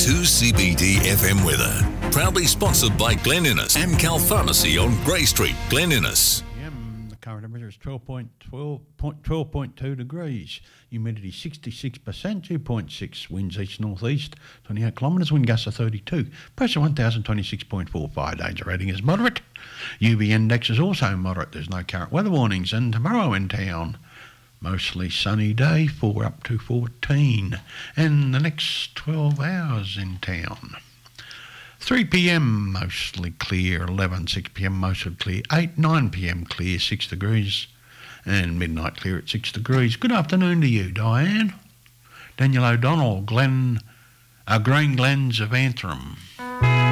2CBD FM weather. Proudly sponsored by Glen Innes, Amcal Pharmacy on Grey Street, Glen Innes. The current temperature is 12.2 degrees. Humidity 66%, 2.6 winds east-northeast, 28 kilometres, wind gusts of 32. Pressure 1026.45, danger rating is moderate. UV index is also moderate. There's no current weather warnings. And tomorrow in town, mostly sunny day, 4 up to 14. And the next 12 hours in town. 3 p.m. mostly clear, 11, 6 p.m. mostly clear, 8, 9 p.m. clear, 6 degrees, and midnight clear at 6 degrees. Good afternoon to you, Diane. Daniel O'Donnell, Green Glens of Antrim.